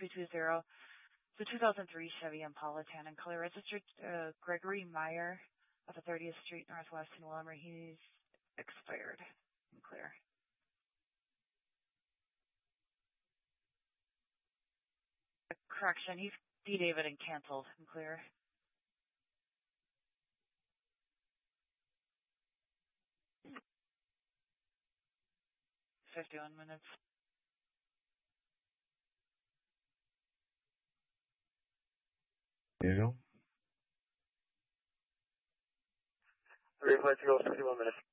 320. It's a 2003 Chevy Impala tan in color, registered Gregory Meyer of 30th Street Northwest in Wilmer. He's expired and clear. Correction, he's D-David and canceled and clear. 51 minutes. You go. 350, 51 minutes.